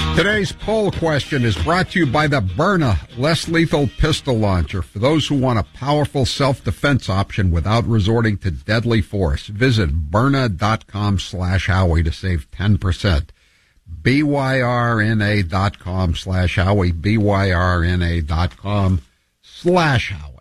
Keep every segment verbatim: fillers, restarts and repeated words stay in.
Today's poll question is brought to you by the Byrna less lethal pistol launcher. For those who want a powerful self-defense option without resorting to deadly force, visit Byrna.com slash Howie to save ten percent. B-Y-R-N-A dot com slash Howie, B-Y-R-N-A dot com slash Howie.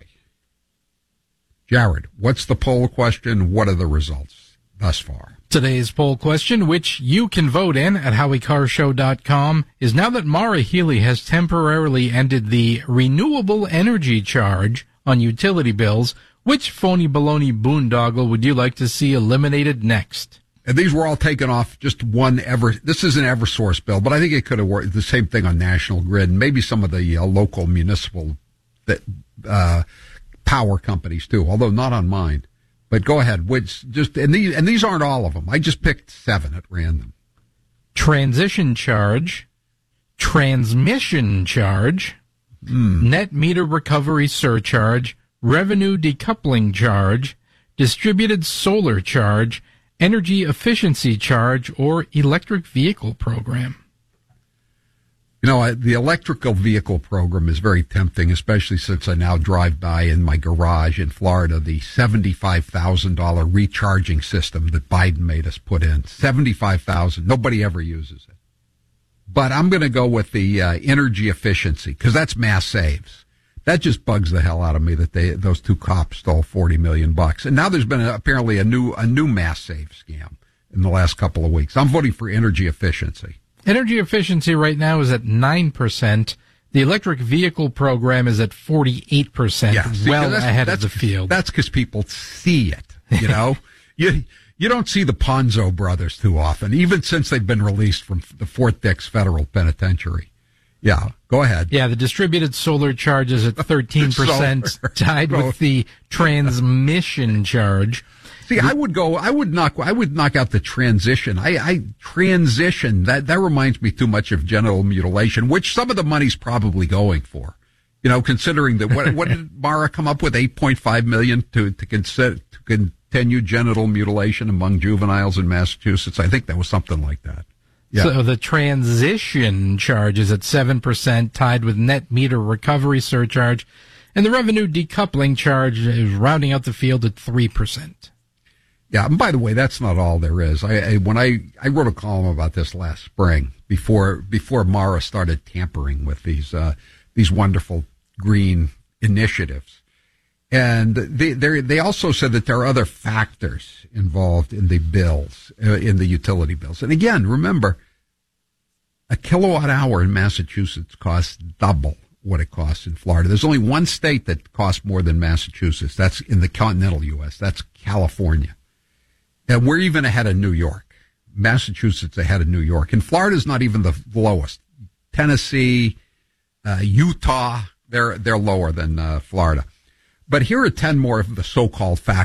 Jared, what's the poll question? What are the results thus far? Today's poll question, which you can vote in at Howie Carr Show dot com, is now that Maura Healey has temporarily ended the renewable energy charge on utility bills, which phony baloney boondoggle would you like to see eliminated next? And these were all taken off just one ever. This is an Eversource bill, but I think it could have worked the same thing on National Grid and maybe some of the uh, local municipal uh, power companies too, although not on mine. But go ahead. Which just and these and these aren't all of them. I just picked seven at random. Transition charge, transmission charge, mm. net meter recovery surcharge, revenue decoupling charge, distributed solar charge, energy efficiency charge, or electric vehicle program. You know, I, the electrical vehicle program is very tempting, especially since I now drive by in my garage in Florida the seventy-five thousand dollars recharging system that Biden made us put in. seventy-five thousand dollars. Nobody ever uses it. But I'm going to go with the uh, energy efficiency because that's mass saves. That just bugs the hell out of me that they those two cops stole forty million bucks. And now there's been a, apparently a new a new mass save scam in the last couple of weeks. I'm voting for energy efficiency. Energy efficiency right now is at nine percent. The electric vehicle program is at forty-eight percent, yeah, see, well that's, ahead that's, of the field. That's because people see it, you know? you you don't see the Ponzo brothers too often, even since they've been released from the Fort Dix Federal Penitentiary. Yeah, go ahead. Yeah, the distributed solar charge is at thirteen percent, tied with the transmission charge. See, I would go, I would knock, I would knock out the transition. I, I, transition, that, that reminds me too much of genital mutilation, which some of the money's probably going for. You know, considering that, what, what did Mara come up with? eight point five million to, to consider, to continue genital mutilation among juveniles in Massachusetts. I think that was something like that. Yeah. So the transition charge is at seven percent, tied with net meter recovery surcharge, and the revenue decoupling charge is rounding out the field at three percent. Yeah, and by the way, that's not all there is. I, I when I, I wrote a column about this last spring before before Mara started tampering with these uh, these wonderful green initiatives, and they they they also said that there are other factors involved in the bills, uh, in the utility bills. And again, remember, a kilowatt hour in Massachusetts costs double what it costs in Florida. There's only one state that costs more than Massachusetts. That's in the continental U S. That's California. And we're even ahead of New York. Massachusetts ahead of New York. And Florida's not even the lowest. Tennessee, uh, Utah, they're, they're lower than uh, Florida. But here are ten more of the so-called factors